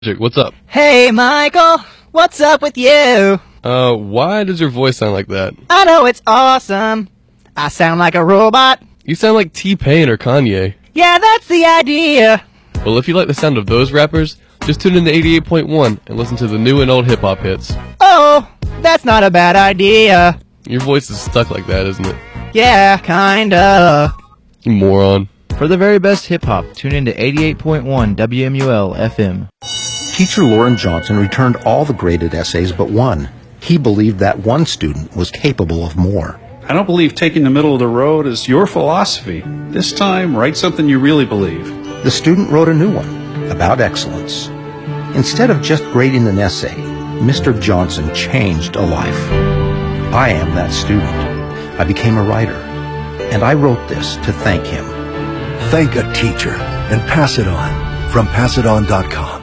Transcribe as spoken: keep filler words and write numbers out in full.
What's up? Hey, Michael, what's up with you? Uh, why does your voice sound like that? I know it's awesome. I sound like a robot. You sound like T-Pain or Kanye. Yeah, that's the idea. Well, if you like the sound of those rappers, just tune in to eighty-eight point one and listen to the new and old hip-hop hits. Oh, that's not a bad idea. Your voice is stuck like that, isn't it? Yeah, kinda. You moron. For the very best hip-hop, tune in to eighty-eight point one W M U L F M. Teacher Lauren Johnson returned all the graded essays but one. He believed that one student was capable of more. I don't believe taking the middle of the road is your philosophy. This time, write something you really believe. The student wrote a new one about excellence. Instead of just grading an essay, Mister Johnson changed a life. I am that student. I became a writer, and I wrote this to thank him. Thank a teacher and pass it on from pass it on dot com.